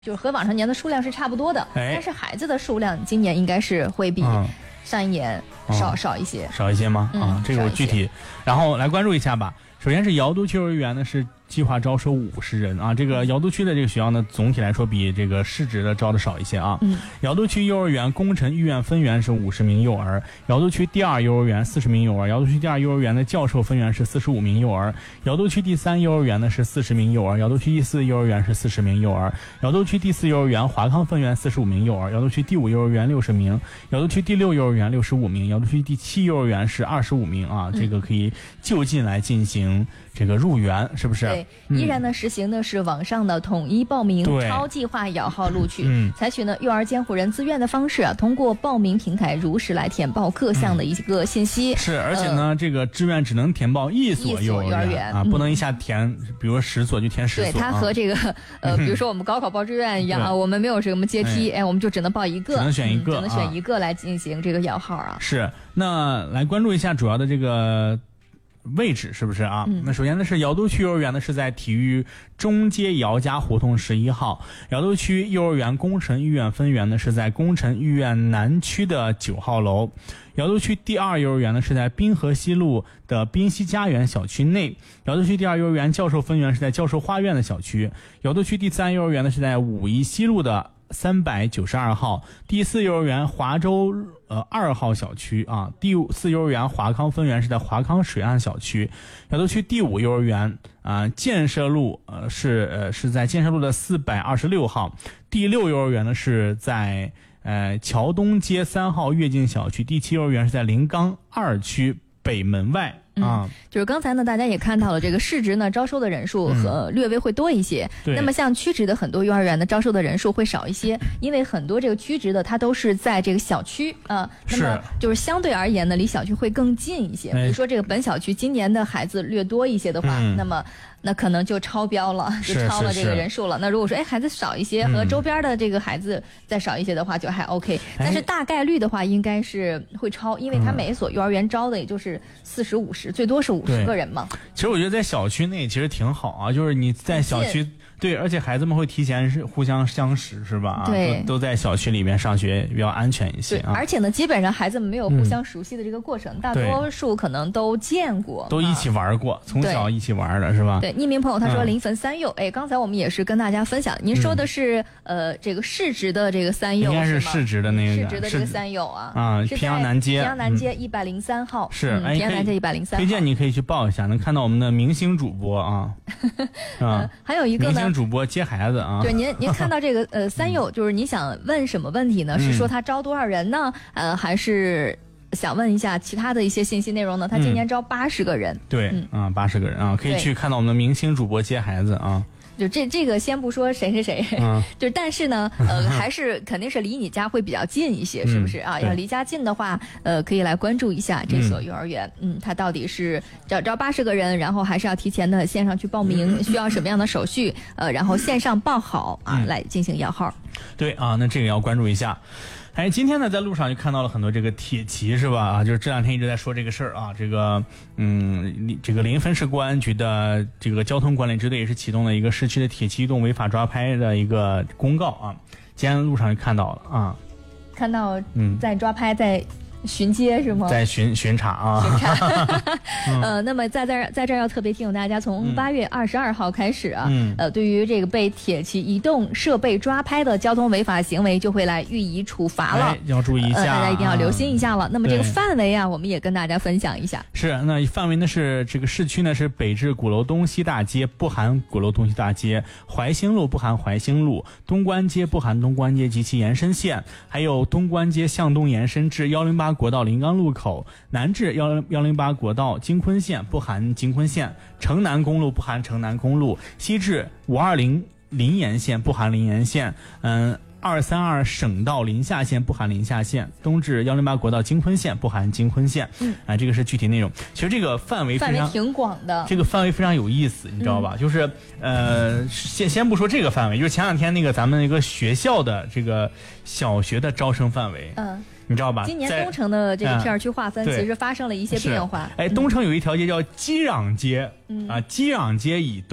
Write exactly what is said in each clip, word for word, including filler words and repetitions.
就是和往常年的数量是差不多的， 哎、 但是孩子的数量今年应该是会比上一年少、嗯、少一些， 少一些吗？ 嗯、 啊，这个我具体，然后来关注一下吧。首先是瑶都区幼儿园呢是计划招收五十人啊，这个瑶都区的这个学校呢，总体来说比这个市直的招的少一些啊。 嗯， 瑶都区幼儿园工程育院分园是五十名幼儿，瑶都区第二幼儿园四十名幼儿，瑶都区第二幼儿园的教授分园是四十五名幼儿，瑶都区第三幼儿园呢是四十名幼儿，瑶都区第四幼儿园是四十名幼儿，瑶都区第四幼儿园华康分园四十五名幼儿，瑶都区第五幼儿园六十名，瑶都区第六幼儿园六十五名，瑶都区第七幼儿园是二十五名啊，这个可以就近来进行这个入园，是不是？ 对，依然呢、嗯、实行的是网上的统一报名、超计划摇号录取， 嗯， 采取呢幼儿监护人自愿的方式啊，通过报名平台如实来填报各项的一个信息。 嗯、是，而且呢、呃，这个志愿只能填报一所幼儿 园, 幼儿园啊、嗯，不能一下填，比如十所就填十所。 对，它和这个、啊、呃，比如说我们高考报志愿一样啊，我们没有什么阶梯，哎，哎我们就只能报一个， 只能选一个， 嗯、只能选一个来进行这个摇号啊。 是，那来关注一下主要的这个位置是不是啊、嗯？那首先呢是瑶都区幼儿园呢是在体育中街姚家胡同十一号，瑶都区幼儿园工程育院分园呢是在工程育院南区的九号楼，瑶都区第二幼儿园呢是在滨河西路的滨西家园小区内，瑶都区第二幼儿园教授分园是在教授花苑的小区，瑶都区第三幼儿园呢是在武夷西路的三百九十二号，第四幼儿园华州呃二号小区啊，第四幼儿园华康分园是在华康水岸小区，瑶都区第五幼儿园啊建设路呃是呃是在建设路的四百二十六号，第六幼儿园呢是在呃桥东街三号跃进小区，第七幼儿园是在临港二区北门外。啊、 嗯，就是刚才呢，大家也看到了，这个市直呢招收的人数和略微会多一些。 嗯、 那么像区直的很多幼儿园呢，招收的人数会少一些，因为很多这个区直的它都是在这个小区啊、呃，那么就是相对而言呢，离小区会更近一些。比如说这个本小区今年的孩子略多一些的话，嗯、那么那可能就超标了，就超了这个人数了。那如果说哎孩子少一些，和周边的这个孩子再少一些的话，就还 OK、嗯。但是大概率的话，应该是会超，因为它每一所幼儿园招的也就是四十五十。最多是五十个人嘛。 其实我觉得在小区内其实挺好啊，就是你在小区对，而且孩子们会提前是互相相识，是吧？ 对， 都, 都在小区里面上学比较安全一些啊。 而且呢，基本上孩子们没有互相熟悉的这个过程，嗯、大多数可能都见过， 都一起玩过，啊、从小一起玩的是吧？ 对，匿名朋友他说临汾三幼，哎、嗯，刚才我们也是跟大家分享，您说的是、嗯、呃这个市直的这个三幼， 应该是市直的那个市直的这个三幼啊啊，平阳南街， 平阳南街一百零三号， 是、 嗯、平阳南街一百零三号， 推荐你可以去报一下，能看到我们的明星主播啊， 啊，还有一个呢， 明星主播接孩子啊， 对，您您看到这个呃三幼，就是你想问什么问题呢？ 嗯、 是说他招多少人呢？呃，还是想问一下其他的一些信息内容呢？他今年招八十个人， 嗯、对，嗯啊，八十个人啊，可以去看到我们的明星主播接孩子啊。 就这这个先不说谁谁谁，嗯，就但是呢，呃，还是肯定是离你家会比较近一些，是不是啊？ 嗯、 要离家近的话，呃，可以来关注一下这所幼儿园，嗯，嗯它到底是招招八十个人，然后还是要提前的线上去报名，嗯、需要什么样的手续？呃，然后线上报好啊， 嗯、 来进行摇号。 对啊，那这个要关注一下。哎，今天呢，在路上就看到了很多这个铁骑，是吧？啊，就是这两天一直在说这个事儿啊。这个，嗯，这个临汾市公安局的这个交通管理支队也是启动了一个市区的铁骑移动违法抓拍的一个公告啊。今天路上就看到了啊， 看到嗯，在抓拍在。巡街是吗？ 在巡巡查啊， 巡查。呃，那么在这儿在这儿要特别提醒大家，从八月二十二号开始啊，嗯、呃，对于这个被铁骑移动设备抓拍的交通违法行为，就会来予以处罚了。 哎、要注意一下、呃， 大家一定要留心一下了。嗯、那么这个范围啊，我们也跟大家分享一下。 是，那范围呢是这个市区呢是北至鼓楼东西大街不含鼓楼东西大街，怀兴路不含怀兴路，东关街不含东关街及其延伸线，还有东关街向东延伸至幺零八国道临港路口，南至幺幺零八国道京昆线不含京昆线，城南公路不含城南公路，西至五二零临沿线不含临沿线，嗯。二三二省道临夏线不含临夏线，东至幺零八国道京昆线不含京昆线。嗯，啊，这个是具体内容。其实这个范围非常范围挺广的， 这个范围非常有意思，你知道吧？嗯、就是呃，先先不说这个范围，就是前两天那个咱们那个学校的这个小学的招生范围，嗯。你知道吧？ 今年东城的这个片区划分其实发生了一些变化。 哎，东城有一条街叫基壤街，嗯、啊，基壤街以东。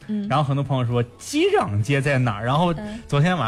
嗯， 然后很多朋友说机长街在哪儿？然后昨天晚上。